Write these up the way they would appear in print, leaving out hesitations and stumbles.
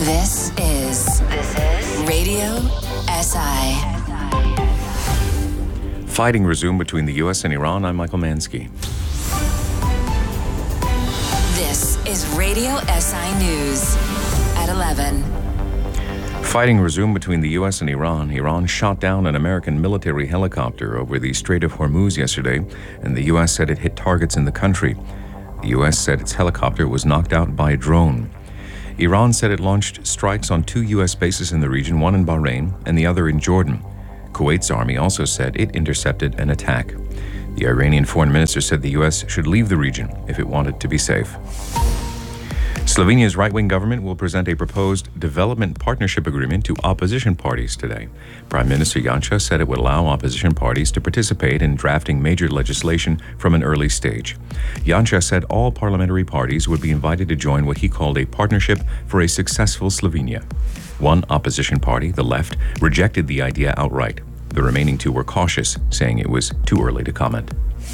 This is Radio SI. Fighting resumed between the U.S. and Iran. I'm Michael Mansky. This is Radio SI News at 11. Fighting resumed between the U.S. and Iran. Iran shot down an American military helicopter over the Strait of Hormuz yesterday, and the U.S. said it hit targets in the country. The U.S. said its helicopter was knocked out by a drone. Iran said it launched strikes on 2 U.S. bases in the region, one in Bahrain and the other in Jordan. Kuwait's army also said it intercepted an attack. The Iranian foreign minister said the U.S. should leave the region if it wanted to be safe. Slovenia's right-wing government will present a proposed development partnership agreement to opposition parties today. Prime Minister Janša said it would allow opposition parties to participate in drafting major legislation from an early stage. Janša said all parliamentary parties would be invited to join what he called a partnership for a successful Slovenia. One opposition party, the Left, rejected the idea outright. The remaining 2 were cautious, saying it was too early to comment.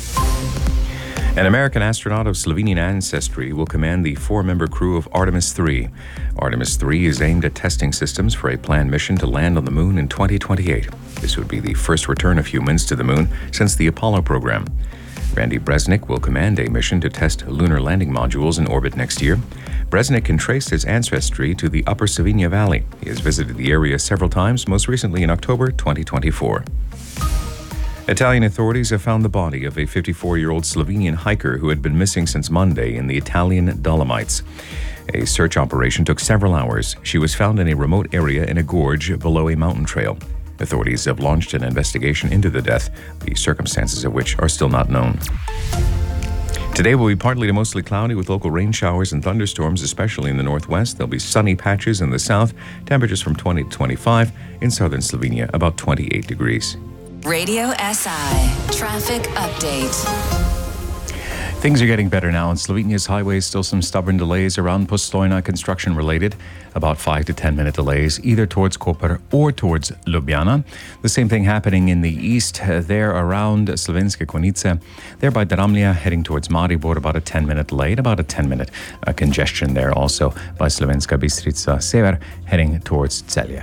An American astronaut of Slovenian ancestry will command the 4-member crew of Artemis 3. Artemis 3 is aimed at testing systems for a planned mission to land on the moon in 2028. This would be the first return of humans to the moon since the Apollo program. Randy Bresnik will command a mission to test lunar landing modules in orbit next year. Bresnik can trace his ancestry to the Upper Savinja Valley. He has visited the area several times, most recently in October 2024. Italian authorities have found the body of a 54-year-old Slovenian hiker who had been missing since Monday in the Italian Dolomites. A search operation took several hours. She was found in a remote area in a gorge below a mountain trail. Authorities have launched an investigation into the death, the circumstances of which are still not known. Today will be partly to mostly cloudy with local rain showers and thunderstorms, especially in the northwest. There'll be sunny patches in the south, temperatures from 20 to 25. In southern Slovenia, about 28 degrees. Radio SI Traffic Update. Things are getting better now on Slovenia's highways. Still some stubborn delays around Postojna, construction related. About 5 to 10 minute delays either towards Koper or towards Ljubljana. The same thing happening in the east there around Slovenske Konjice. There by Dramlja heading towards Maribor, about a 10-minute delay. About a 10-minute congestion there also by Slovenska Bistrica Sever heading towards Celje.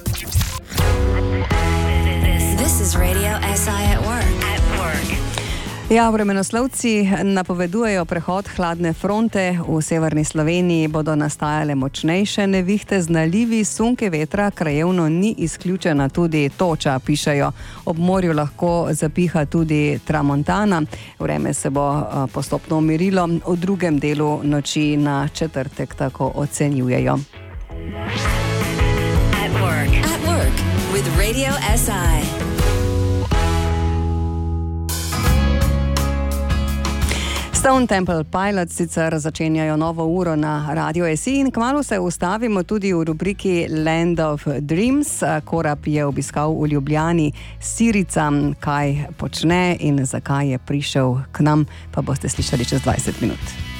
This is Radio SI at work. Ja, vremenoslovci napovedujejo prehod hladne fronte. V severni Sloveniji bodo nastajale močnejše nevihte z nalivi, sunke vetra, krajevno ni izključena tudi toča, pišejo. Ob morju lahko zapiha tudi tramontana. Vreme se bo postopno umirilo v drugem delu noči na četrtek, tako ocenjujejo. At work with Radio SI. Stone Temple Pilots sicer začenjajo novo uro na Radio SI in kmalu se ustavimo tudi v rubriki Land of Dreams. Korab je obiskal v Ljubljani Sirica, kaj počne in zakaj je prišel k nam, pa boste slišali čez 20 minut.